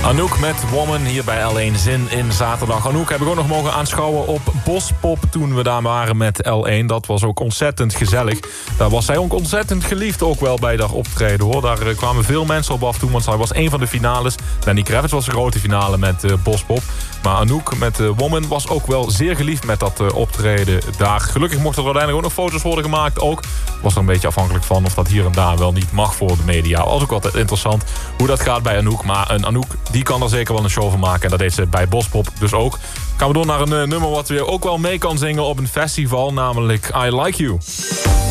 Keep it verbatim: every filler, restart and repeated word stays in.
Anouk met Woman hier bij L één Zin in Zaterdag. Anouk heb ik ook nog mogen aanschouwen op Bospop toen we daar waren met L één. Dat was ook ontzettend gezellig. Daar was zij ook ontzettend geliefd ook wel bij dat optreden hoor. Daar kwamen veel mensen op af toen, want zij was een van de finales. Lenny Kravitz was de grote finale met uh, Bospop. Maar Anouk met uh, Woman was ook wel zeer geliefd met dat uh, optreden daar. Gelukkig mochten er uiteindelijk ook nog foto's worden gemaakt ook. Was er een beetje afhankelijk van of dat hier en daar wel niet mag voor de media. Was ook altijd interessant hoe dat gaat bij Anouk. Maar een Anouk die kan er zeker wel een show van maken. En dat deed ze bij Bospop dus ook. Gaan we door naar een uh, nummer wat weer ook wel mee kan zingen op een festival. Namelijk I Like You.